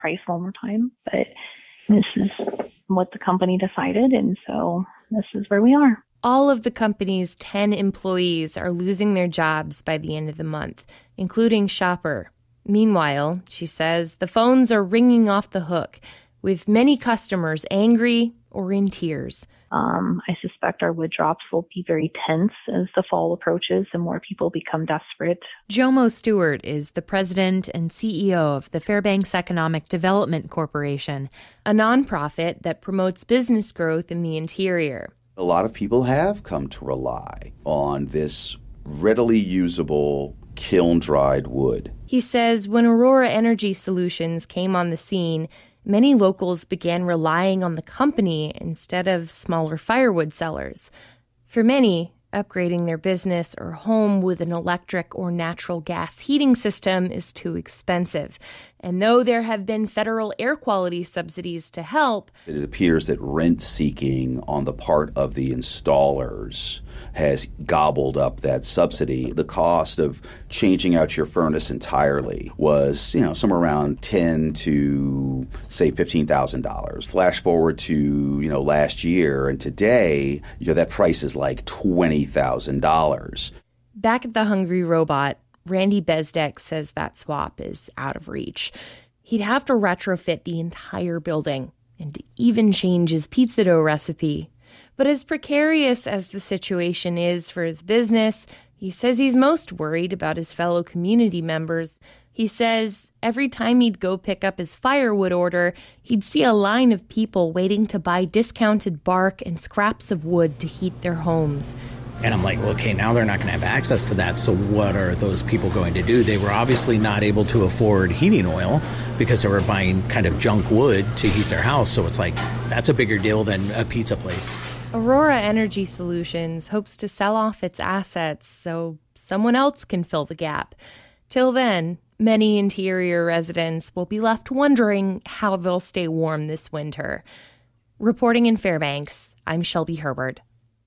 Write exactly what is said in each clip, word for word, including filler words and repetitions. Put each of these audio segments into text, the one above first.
price one more time, but this is what the company decided, and so this is where we are. All of the company's ten employees are losing their jobs by the end of the month, including Shopper. Meanwhile, she says, the phones are ringing off the hook, with many customers angry or in tears. Um, I suspect our wood drops will be very tense as the fall approaches and more people become desperate. Jomo Stewart is the president and C E O of the Fairbanks Economic Development Corporation, a nonprofit that promotes business growth in the interior. A lot of people have come to rely on this readily usable kiln-dried wood. He says when Aurora Energy Solutions came on the scene, many locals began relying on the company instead of smaller firewood sellers. For many, upgrading their business or home with an electric or natural gas heating system is too expensive. And though there have been federal air quality subsidies to help, it appears that rent-seeking on the part of the installers has gobbled up that subsidy. The cost of changing out your furnace entirely was, you know, somewhere around ten to say fifteen thousand dollars. Flash forward to, you know, last year, and today, you know, that price is like twenty thousand dollars. Back at the Hungry Robot, Randy Bezdek says that swap is out of reach. He'd have to retrofit the entire building and even change his pizza dough recipe. But as precarious as the situation is for his business, he says he's most worried about his fellow community members. He says every time he'd go pick up his firewood order, he'd see a line of people waiting to buy discounted bark and scraps of wood to heat their homes. And I'm like, well, okay, now they're not going to have access to that, so what are those people going to do? They were obviously not able to afford heating oil because they were buying kind of junk wood to heat their house, so it's like, that's a bigger deal than a pizza place. Aurora Energy Solutions hopes to sell off its assets so someone else can fill the gap. Till then, many interior residents will be left wondering how they'll stay warm this winter. Reporting in Fairbanks, I'm Shelby Herbert.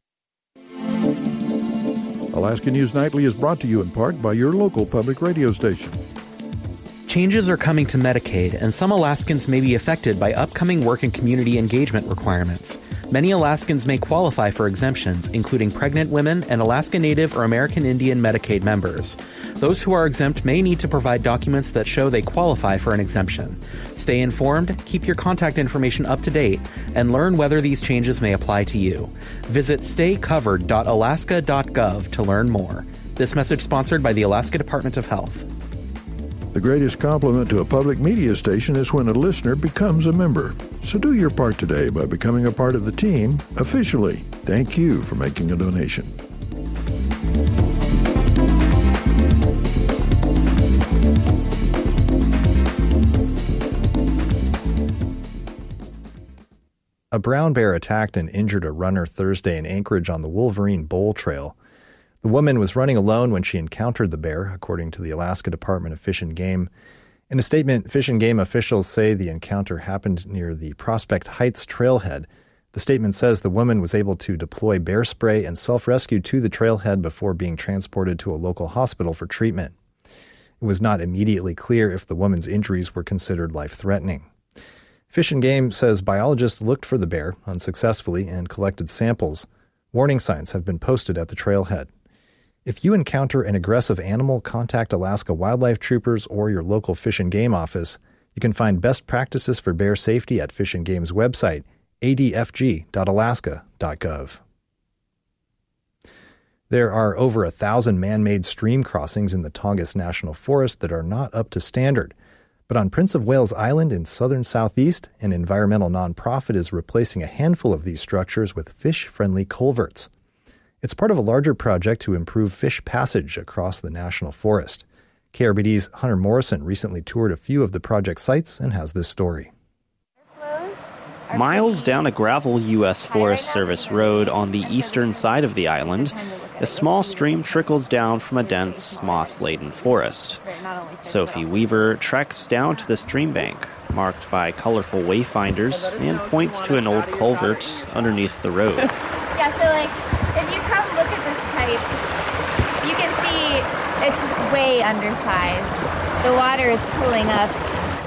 Alaska News Nightly is brought to you in part by your local public radio station. Changes are coming to Medicaid, and some Alaskans may be affected by upcoming work and community engagement requirements. Many Alaskans may qualify for exemptions, including pregnant women and Alaska Native or American Indian Medicaid members. Those who are exempt may need to provide documents that show they qualify for an exemption. Stay informed, keep your contact information up to date, and learn whether these changes may apply to you. Visit stay covered dot alaska dot gov to learn more. This message sponsored by the Alaska Department of Health. The greatest compliment to a public media station is when a listener becomes a member. So do your part today by becoming a part of the team officially. Thank you for making a donation. A brown bear attacked and injured a runner Thursday in Anchorage on the Wolverine Bowl Trail. The woman was running alone when she encountered the bear, according to the Alaska Department of Fish and Game. In a statement, Fish and Game officials say the encounter happened near the Prospect Heights trailhead. The statement says the woman was able to deploy bear spray and self-rescue to the trailhead before being transported to a local hospital for treatment. It was not immediately clear if the woman's injuries were considered life-threatening. Fish and Game says biologists looked for the bear unsuccessfully and collected samples. Warning signs have been posted at the trailhead. If you encounter an aggressive animal, contact Alaska Wildlife Troopers or your local Fish and Game office. You can find best practices for bear safety at Fish and Game's website, a d f g dot alaska dot gov. There are over a thousand man-made stream crossings in the Tongass National Forest that are not up to standard. But on Prince of Wales Island in southern southeast, an environmental nonprofit is replacing a handful of these structures with fish-friendly culverts. It's part of a larger project to improve fish passage across the national forest. K R B D's Hunter Morrison recently toured a few of the project sites and has this story. Miles down a gravel U S Forest Service road on the eastern side of the island, a small stream trickles down from a dense, moss-laden forest. Sophie Weaver treks down to the stream bank, marked by colorful wayfinders, and points to an old culvert underneath the road. Yeah, so like, if you come look at this pipe, you can see it's way undersized. The water is pulling up.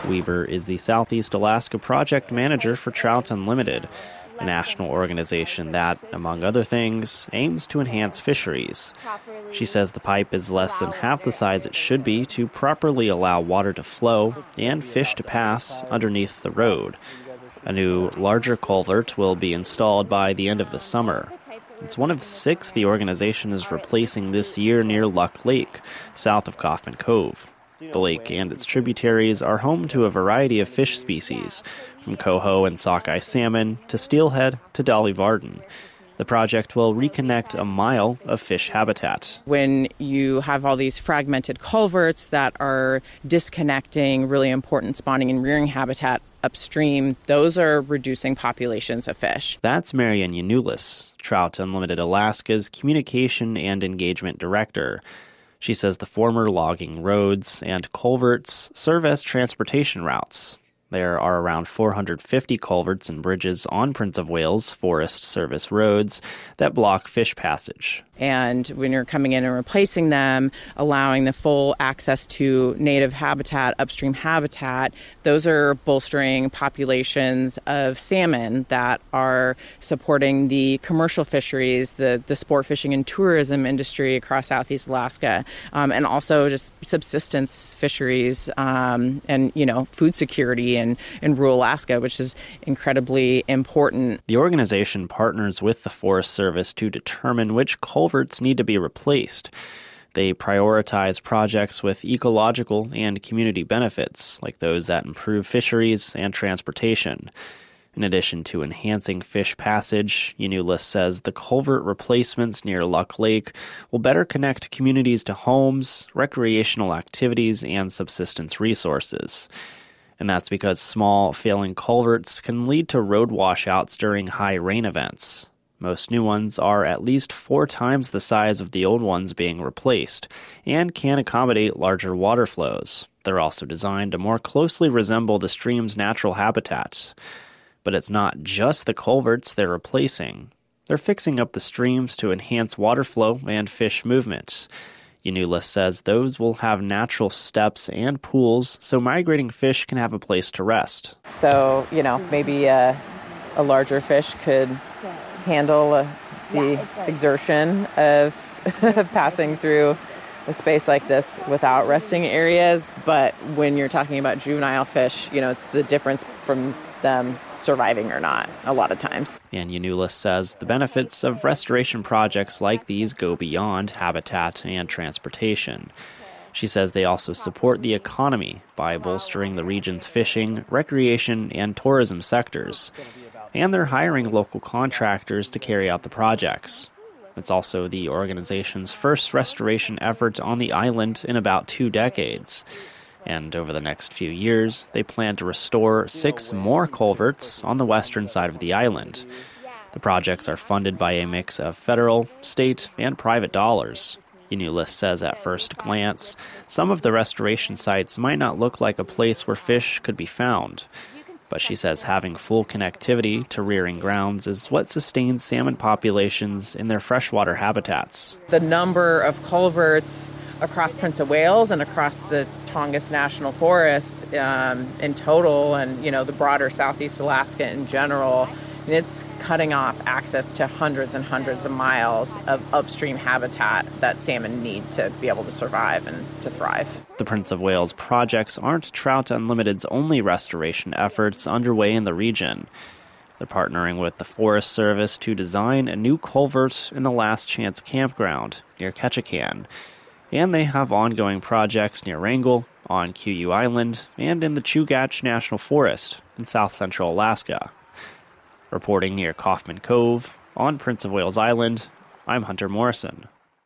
Weaver is the Southeast Alaska project manager for Trout Unlimited, a national organization that, among other things, aims to enhance fisheries. She says the pipe is less than half the size it should be to properly allow water to flow and fish to pass underneath the road. A new, larger culvert will be installed by the end of the summer. It's one of six the organization is replacing this year near Luck Lake, south of Kaufman Cove. The lake and its tributaries are home to a variety of fish species, from coho and sockeye salmon to steelhead to dolly varden. The project will reconnect a mile of fish habitat. When you have all these fragmented culverts that are disconnecting really important spawning and rearing habitat upstream, those are reducing populations of fish. That's Marian Yanulis, Trout Unlimited Alaska's Communication and Engagement Director. She says the former logging roads and culverts serve as transportation routes. There are around four hundred fifty culverts and bridges on Prince of Wales Forest Service roads that block fish passage. And when you're coming in and replacing them, allowing the full access to native habitat, upstream habitat, those are bolstering populations of salmon that are supporting the commercial fisheries, the, the sport fishing and tourism industry across Southeast Alaska, um, and also just subsistence fisheries um, and, you know, food security in, in rural Alaska, which is incredibly important. The organization partners with the Forest Service to determine which culverts need to be replaced. They prioritize projects with ecological and community benefits, like those that improve fisheries and transportation. In addition to enhancing fish passage, Yanulis says the culvert replacements near Luck Lake will better connect communities to homes, recreational activities, and subsistence resources. And that's because small, failing culverts can lead to road washouts during high rain events. Most new ones are at least four times the size of the old ones being replaced and can accommodate larger water flows. They're also designed to more closely resemble the stream's natural habitats. But it's not just the culverts they're replacing. They're fixing up the streams to enhance water flow and fish movement. Yanulis says those will have natural steps and pools so migrating fish can have a place to rest. So, you know, maybe a, a larger fish could handle uh, the exertion of passing through a space like this without resting areas. But when you're talking about juvenile fish, you know, it's the difference from them surviving or not a lot of times. And Yanulis says the benefits of restoration projects like these go beyond habitat and transportation. She says they also support the economy by bolstering the region's fishing, recreation, and tourism sectors. And they're hiring local contractors to carry out the projects. It's also the organization's first restoration effort on the island in about two decades. And over the next few years, they plan to restore six more culverts on the western side of the island. The projects are funded by a mix of federal, state, and private dollars. Yanulis says at first glance, some of the restoration sites might not look like a place where fish could be found. But she says having full connectivity to rearing grounds is what sustains salmon populations in their freshwater habitats. The number of culverts across Prince of Wales and across the Tongass National Forest um, in total, and, you know, the broader Southeast Alaska in general, and it's cutting off access to hundreds and hundreds of miles of upstream habitat that salmon need to be able to survive and to thrive. The Prince of Wales projects aren't Trout Unlimited's only restoration efforts underway in the region. They're partnering with the Forest Service to design a new culvert in the Last Chance Campground near Ketchikan. And they have ongoing projects near Wrangell, on Q U Island, and in the Chugach National Forest in south central Alaska. Reporting near Kaufman Cove, on Prince of Wales Island, I'm Hunter Morrison.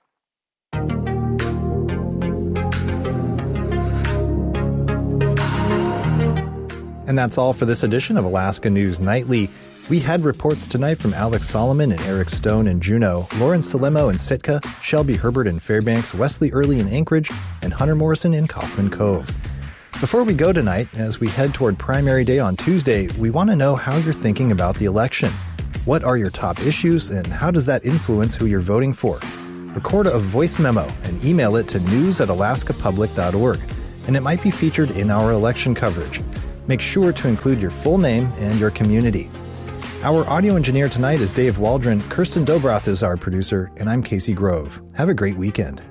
And that's all for this edition of Alaska News Nightly. We had reports tonight from Alex Solomon and Eric Stone in Juneau, Lauren Salemo in Sitka, Shelby Herbert in Fairbanks, Wesley Early in Anchorage, and Hunter Morrison in Kaufman Cove. Before we go tonight, as we head toward primary day on Tuesday, we want to know how you're thinking about the election. What are your top issues, and how does that influence who you're voting for? Record a voice memo and email it to news at alaska public dot org. and it might be featured in our election coverage. Make sure to include your full name and your community. Our audio engineer tonight is Dave Waldron. Kirsten Dobroth is our producer, and I'm Casey Grove. Have a great weekend.